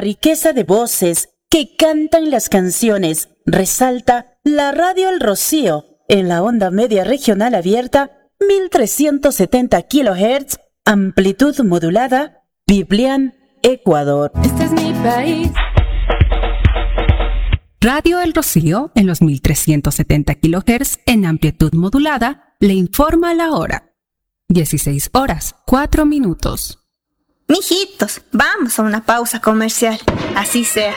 Riqueza de voces que cantan las canciones, resalta la Radio El Rocío en la onda media regional abierta 1370 kHz, amplitud modulada, Biblián, Ecuador. Este es mi país. Radio El Rocío en los 1370 kHz en amplitud modulada le informa la hora. 16 horas, 4 minutos. Mijitos, vamos a una pausa comercial. Así sea.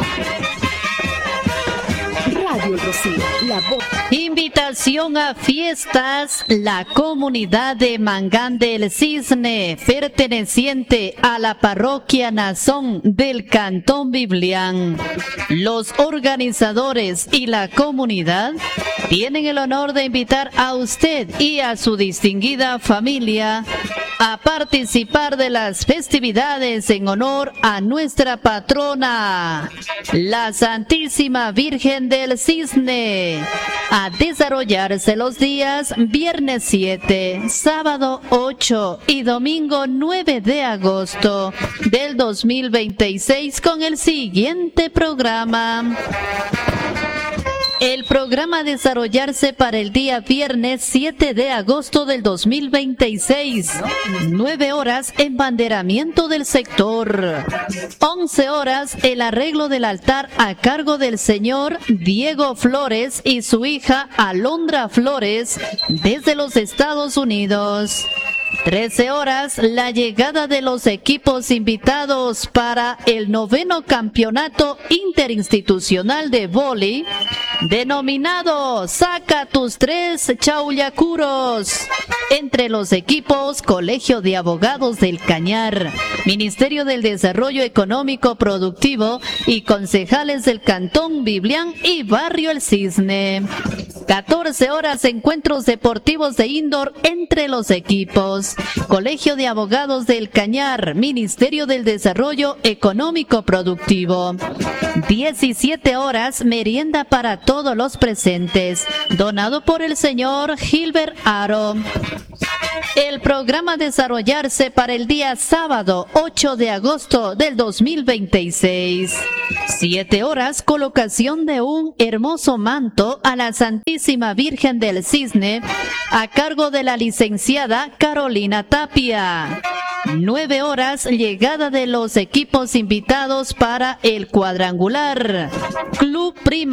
Radio El Rocío, la voz. Invitación a fiestas. La comunidad de Mangán del Cisne, perteneciente a la parroquia Nazón del Cantón Biblián. Los organizadores y la comunidad tienen el honor de invitar a usted y a su distinguida familia a participar de las festividades en honor a nuestra patrona, la Santísima Virgen del Cisne, a desarrollarse los días viernes 7, sábado 8 y domingo 9 de agosto del 2026 con el siguiente programa. El programa a desarrollarse para el día viernes 7 de agosto del 2026. 9 horas, embanderamiento del sector. 11 horas, el arreglo del altar a cargo del señor Diego Flores y su hija Alondra Flores desde los Estados Unidos. 13 horas, la llegada de los equipos invitados para el 9º campeonato interinstitucional de vóley, denominado Saca tus 3 chaullacuros. Entre los equipos, Colegio de Abogados del Cañar, Ministerio del Desarrollo Económico Productivo y concejales del Cantón Biblián y Barrio El Cisne. 14 horas, encuentros deportivos de indoor entre los equipos. Colegio de Abogados del Cañar, Ministerio del Desarrollo Económico Productivo. 17 horas, merienda para todos los presentes, donado por el señor Gilbert Aro. El programa a desarrollarse para el día sábado 8 de agosto del 2026. 7 horas, colocación de un hermoso manto a la Santísima Virgen del Cisne a cargo de la licenciada Carolina Tapia. 9 horas, llegada de los equipos invitados para el cuadrangular. Club Prima